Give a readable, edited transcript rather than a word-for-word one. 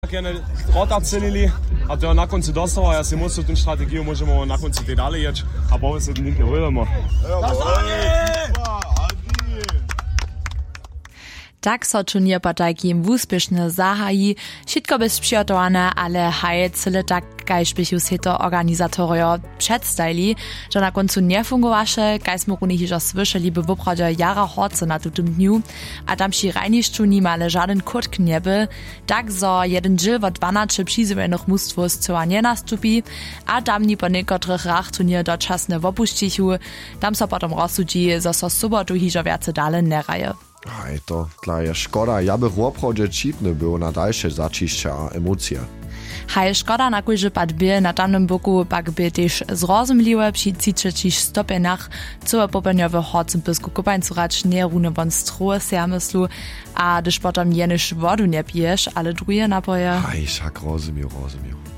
Gerne Rad celili, a to na koncu dostava, ja si mocu tu strategijo možemo na koncu te dalje jeći, a pa ovo se nikaj ujdemo. Tak so turnierpartajkim úspěšne zahají, všetko bez přijotowane, ale haj cyle tak, kajž bych już heto organizatorio předstajili, že na koncu nefungowaše, kaj smo u nich już słyszeli, by woprawdzie jara horce na tutem dniu, a tam si rajnišću nimale žaden kutk nieby, tak zo jeden dżil wo 12 přizywajnych mustwo zcoła nie nastupi, a tam ni po niekotrych rach turnier dočasne wopuścichu, tam so potom rozsudzi, zo so sobotu hižo viace dale neraje. Aj to dla je szkoda, ja bych woprawdzie cipny był na dalsze zaciście a emocje. Haj szkoda na kujże padbie, na tamnym boku pak by też zrozumliwe przy ciczecisz stopienach, co popełniowe horce pysku kupańcu racz nie rune von strohe sermyslu, a gdyż potem jenisz wodu nie pijesz, ale druje napoje. Aj, szak rozumiem.